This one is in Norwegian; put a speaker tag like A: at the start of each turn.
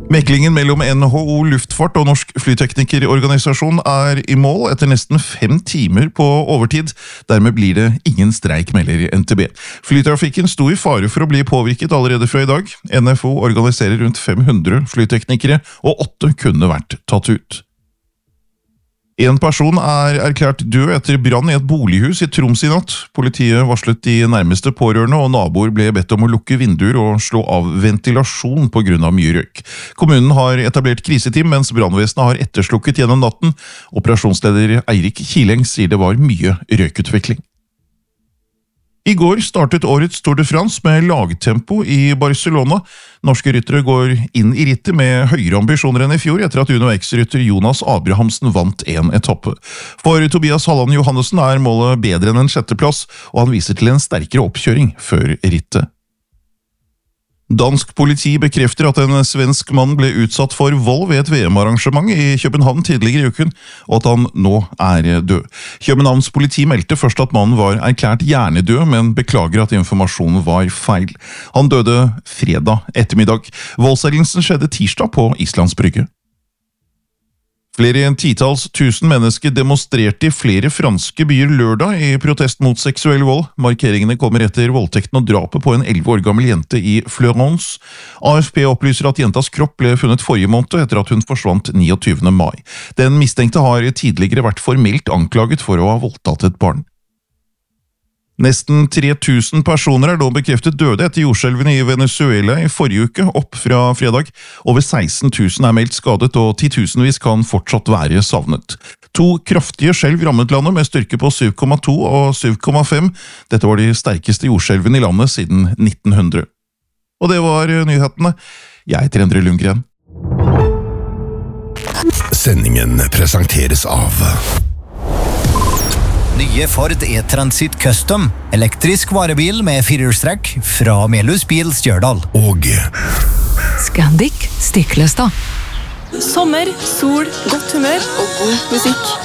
A: Meklingen mellom NHO Luftfart og Norsk Flyteknikerorganisasjon i mål etter nesten 5 timer på overtid. Dermed blir det ingen streik, melder NTB. Flytrafikken sto i fare for å bli påvirket allerede fra i dag. NFO organiserer rundt 500 flyteknikere, og 8 kunne vært tatt ut. En person erklært død etter brann i et bolighus i Troms i natt. Politiet varslet de nærmeste pårørende, og naboer ble bedt om å lukke vinduer og slå av ventilasjon på grunn av mye røyk. Kommunen har etablert kriseteam, mens brannvesenet har etterslukket gjennom natten. Operasjonsleder Eirik Kileng sier det var mye røykutvikling. I går startet årets Tour de France med lagtempo i Barcelona. Norske ryttere går inn i rittet med høyere ambisjoner enn i fjor, etter at Uno X-rytter Jonas Abrahamsen vant en etappe. For Tobias Halland Johannessen målet bedre enn en 6. plass, og han viser til en sterkere oppkjøring før rittet. Dansk politi bekrefter at en svensk mann ble utsatt for vold ved et VM-arrangement i København tidligere i uken, og at han nå død. Københavns politi meldte først at mannen var erklært hjernedød, men beklager at informasjonen var feil. Han døde fredag ettermiddag. Voldshendelsen skjedde tirsdag på Islands Brygge. Flere titalls tusen mennesker demonstrerte i flere franske byer lørdag i protest mot seksuell vold. Markeringene kommer etter voldtekten og drapet på en 11 år gammel jente i Florence. AFP opplyser at jentas kropp ble funnet forrige måned etter at hun forsvant 29. mai. Den mistenkte har tidligere vært formelt anklaget for å ha voldtatt et barn. Nesten 3000 personer nå bekreftet døde etter jordskjelvene i Venezuela i forrige uke, opp fra fredag. Over 16 000 meldt skadet, og titusenvis kan fortsatt være savnet. 2 kraftige skjelv rammet landet med styrke på 7,2 og 7,5. Dette var de sterkeste jordskjelvene i landet siden 1900. Og det var nyhetene. Jeg heter Endre Lundgren.
B: Sendingen presenteres av
C: Nye Ford E-Transit Custom, elektrisk varebil med 4-hjulstrekk fra Melhus Bil Stjørdal.
B: Og
D: Scandic Stiklestad.
E: Sommer, sol, godt humør og god musikk.